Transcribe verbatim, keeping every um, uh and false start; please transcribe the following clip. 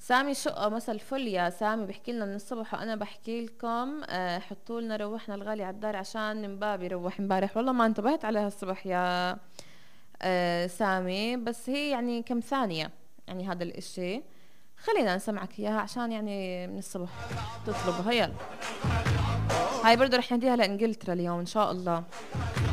سامي شقة مسا الفل يا سامي، بحكي لنا من الصبح وانا بحكي لكم آه حطوا لنا روحنا الغالي على الدار عشان مبابي روح امبارح. والله ما انتبهت عليها الصبح يا آه سامي، بس هي يعني كم ثانية يعني هذا الاشي. خلينا نسمعك اياها عشان يعني من الصبح تطلبها. يلا هاي برضه رح نديها لانجلترا اليوم ان شاء الله.